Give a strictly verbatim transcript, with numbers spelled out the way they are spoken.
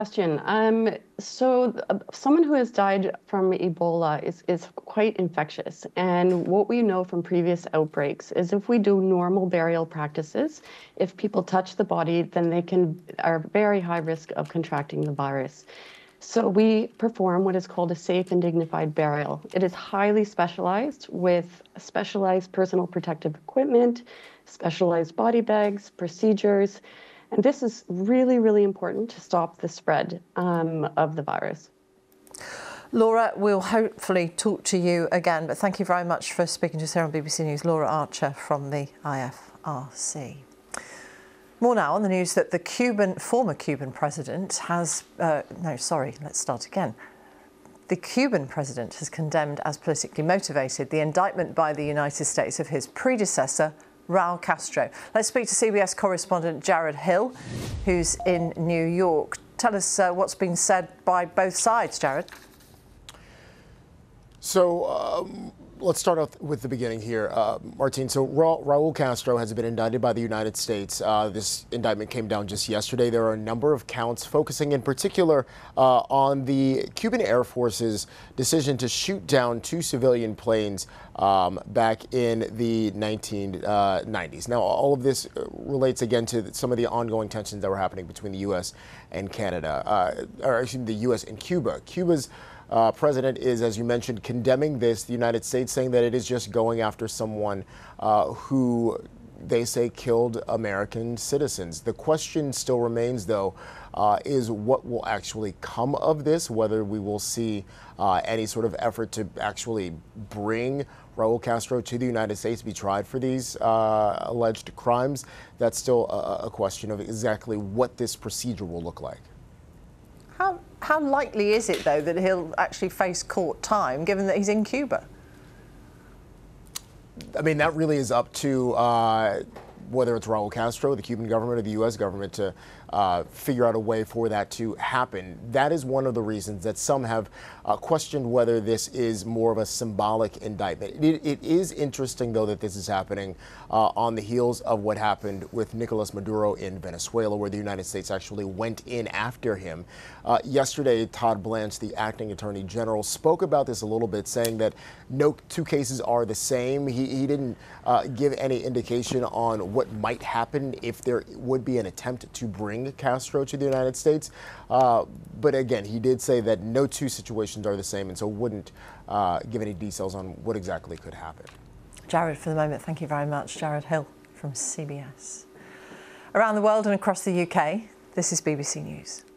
Question. Um, so uh, someone who has died from Ebola is, is quite infectious. And what we know from previous outbreaks is if we do normal burial practices, if people touch the body, then they can are very high risk of contracting the virus. So we perform what is called a safe and dignified burial. It is highly specialized with specialized personal protective equipment, specialized body bags, procedures. And this is really, really important to stop the spread um, of the virus. Laura, we'll hopefully talk to you again, but thank you very much for speaking to us here on B B C News. Laura Archer from the I F R C. More now on the news that the Cuban, former Cuban president has, uh, no, sorry, let's start again. The Cuban president has condemned as politically motivated the indictment by the United States of his predecessor, Raul Castro. Let's speak to C B S correspondent Jared Hill, who's in New York. Tell us uh, what's been said by both sides, Jared. So um, let's start off with the beginning here, uh, Martine. So Ra Raul Castro has been indicted by the United States. Uh, this indictment came down just yesterday. There are a number of counts focusing in particular uh, on the Cuban Air Force's decision to shoot down two civilian planes um, back in the nineteen nineties. Now, all of this relates again to some of the ongoing tensions that were happening between the U S and Canada, uh, or excuse me, the U S and Cuba. Cuba's Uh, president is, as you mentioned, condemning this. The United States saying that it is just going after someone uh, who they say killed American citizens. The question still remains, though, uh, is what will actually come of this, whether we will see uh, any sort of effort to actually bring Raul Castro to the United States to be tried for these uh, alleged crimes. That's still a, a question of exactly what this procedure will look like. How, how likely is it, though, that he'll actually face court time, given that he's in Cuba? I mean, that really is up to uh, whether it's Raul Castro, the Cuban government, or the U S government to uh, figure out a way for that to happen. That is one of the reasons that some have uh, questioned whether this is more of a symbolic indictment. It, it is interesting, though, that this is happening uh, on the heels of what happened with Nicolas Maduro in Venezuela, where the United States actually went in after him. Uh, yesterday, Todd Blanche, the acting attorney general, spoke about this a little bit, saying that no two cases are the same. He, he didn't uh, give any indication on what might happen if there would be an attempt to bring Castro to the United States. Uh, but again, he did say that no two situations are the same, and so wouldn't uh, give any details on what exactly could happen. Jared, for the moment, thank you very much. Jared Hill from C B S. Around the world and across the U K, this is B B C News.